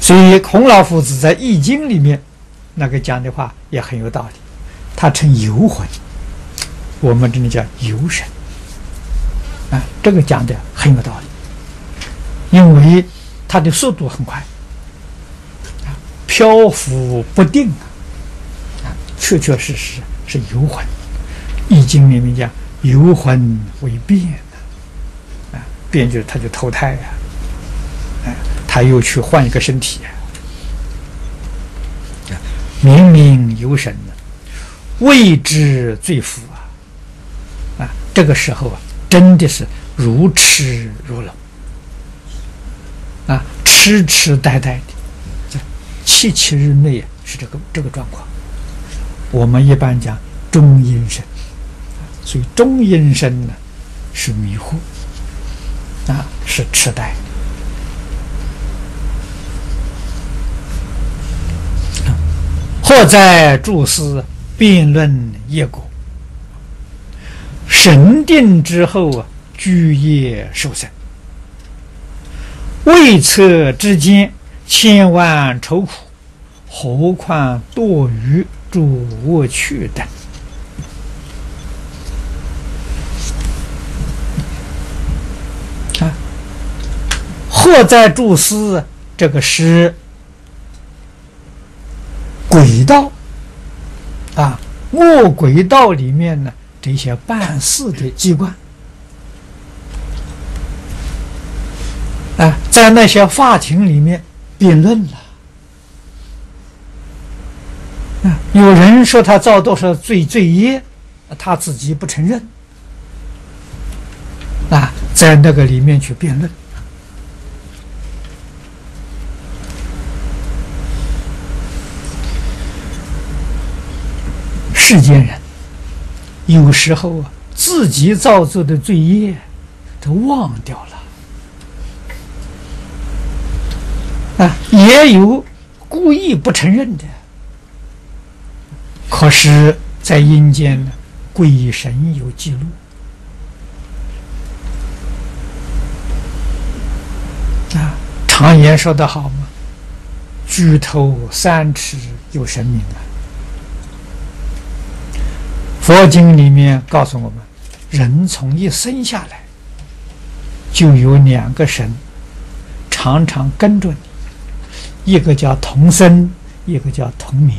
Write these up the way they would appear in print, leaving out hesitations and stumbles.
所以孔老夫子在《易经》里面那个讲的话也很有道理，他称游魂，我们这里叫游神啊，这个讲的很有道理，因为它的速度很快，漂浮不定确确实实是游魂。《易经》里面讲游魂为变变就是他就投胎他又去换一个身体明明游神谓之醉夫这个时候真的是如痴如聋痴痴呆呆的，七七日内是这个状况。我们一般讲中阴身，所以中阴身呢是迷糊是痴呆。或在注思辩论业果，神定之后居业受生，未测之间千万愁苦，何况堕于诸恶趣等。或在注思，这个是轨道恶轨道里面呢这些办事的机关在那些法庭里面辩论了有人说他造多少罪业，他自己不承认在那个里面去辩论。世间人有时候自己造作的罪业都忘掉了也有故意不承认的，可是在阴间呢鬼神有记录常言说得好嘛，举头三尺有神明佛经里面告诉我们，人从一生下来就有两个神常常跟着你，一个叫同生，一个叫同名。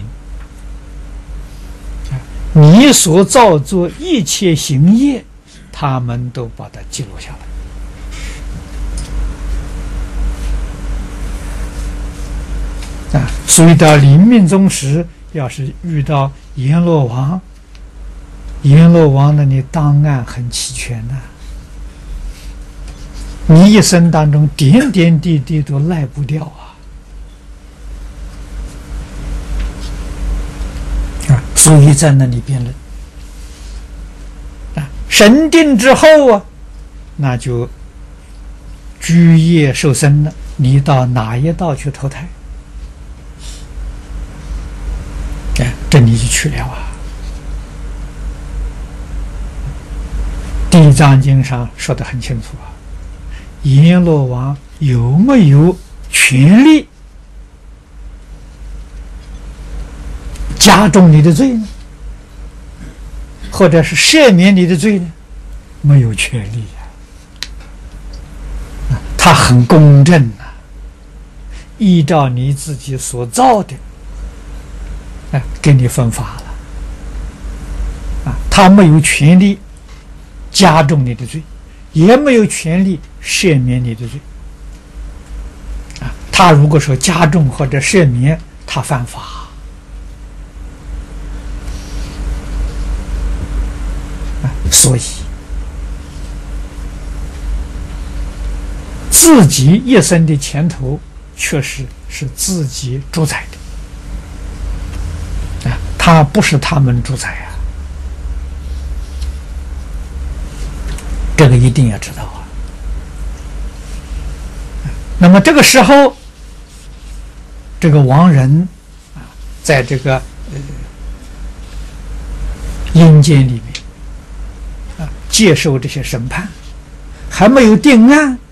你所造作一切行业，他们都把它记录下来所以到临命终时，要是遇到阎罗王，阎罗王的你档案很齐全你一生当中点点滴滴都赖不掉所以在那里辩论神定之后那就居业受生了，你到哪一道去投胎这你就去了地藏经上说得很清楚阎罗王有没有权利加重你的罪呢？或者是赦免你的罪呢？没有权利他很公正依照你自己所造的给你分法了他没有权利加重你的罪，也没有权利赦免你的罪他如果说加重或者赦免，他犯法所以自己一生的前途确实是自己主宰的他不是他们主宰这个一定要知道那么这个时候这个亡人在这个阴间里面接受这些审判，还没有定案，